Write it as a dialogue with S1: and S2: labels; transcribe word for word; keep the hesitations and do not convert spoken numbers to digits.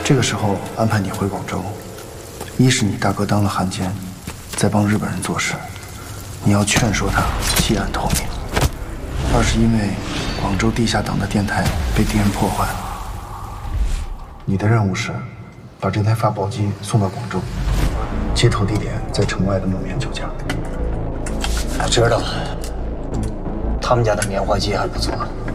S1: 这个时候安排你回广州，一是你大哥当了汉奸，在帮日本人做事，你要劝说他弃暗投明；二是因为广州地下党的电台被敌人破坏了，你的任务是把这台发报机送到广州，接头地点在城外的木棉酒家。
S2: 我知道了，他们家的棉花机还不错。